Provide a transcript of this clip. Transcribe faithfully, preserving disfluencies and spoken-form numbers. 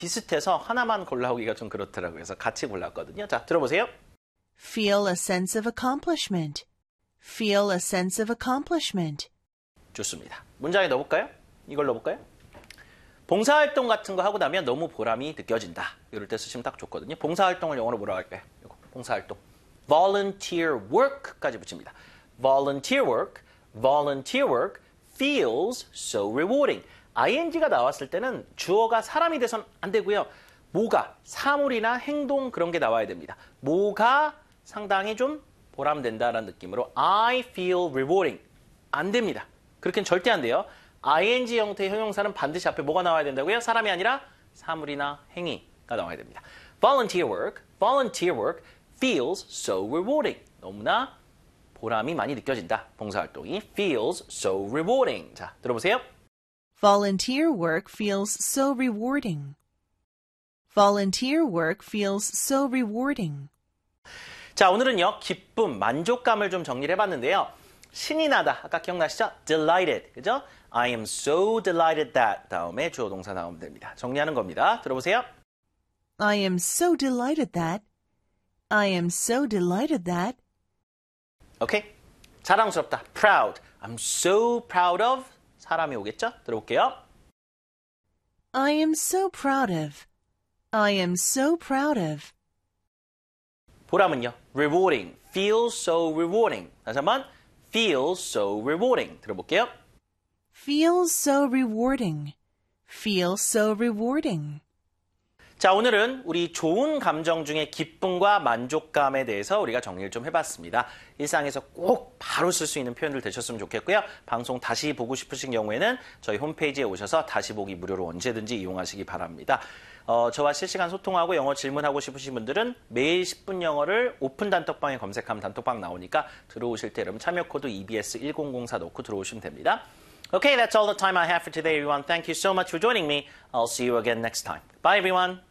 비슷해서 하나만 골라오기가 좀 그렇더라고요. 그래서 같이 골랐거든요. 자, 들어보세요. Feel a sense of accomplishment. Feel a sense of accomplishment. 좋습니다. 문장에 넣어볼까요? 이걸 넣어볼까요? 봉사활동 같은 거 하고 나면 너무 보람이 느껴진다. 이럴 때 쓰시면 딱 좋거든요. 봉사활동을 영어로 뭐라고 할까요? 이거, 봉사활동. volunteer work까지 붙입니다. volunteer work, volunteer work feels so rewarding. ing가 나왔을 때는 주어가 사람이 돼선 안 되고요. 뭐가, 사물이나 행동 그런 게 나와야 됩니다. 뭐가 상당히 좀 보람된다라는 느낌으로 I feel rewarding. 안 됩니다. 그렇게는 절대 안 돼요. ing 형태의 형용사는 반드시 앞에 뭐가 나와야 된다고요? 사람이 아니라 사물이나 행위가 나와야 됩니다. Volunteer work, volunteer work feels so rewarding. 너무나 보람이 많이 느껴진다. 봉사활동이 feels so rewarding. 자, 들어보세요. Volunteer work feels so rewarding. Volunteer work feels so rewarding. 자, 오늘은요, 기쁨, 만족감을 좀 정리를 해봤는데요. 신이 나다. 아까 기억나시죠? delighted. 그죠? I am so delighted that. 다음에 주어 동사 나오면 됩니다. 정리하는 겁니다. 들어보세요. I am so delighted that. I am so delighted that. 오케이. 자랑스럽다. proud. I'm so proud of. 사람이 오겠죠? 들어볼게요. I am so proud of. I am so proud of. 보람은요. rewarding. feels so rewarding. 다시 한번. feels so rewarding. 들어볼게요. Feels so rewarding. Feels so rewarding. 자, 오늘은 우리 좋은 감정 중에 기쁨과 만족감에 대해서 우리가 정리를 좀 해봤습니다. 일상에서 꼭 바로 쓸 수 있는 표현들 되셨으면 좋겠고요. 방송 다시 보고 싶으신 경우에는 저희 홈페이지에 오셔서 다시 보기 무료로 언제든지 이용하시기 바랍니다. 어, 저와 실시간 소통하고 영어 질문하고 싶으신 분들은 매일 십 분 영어를 오픈 단톡방에 검색하면 단톡방 나오니까 들어오실 때 여러분 참여 코드 이비에스 일공공사 넣고 들어오시면 됩니다. Okay, that's all the time I have for today, everyone. Thank you so much for joining me. I'll see you again next time. Bye, everyone.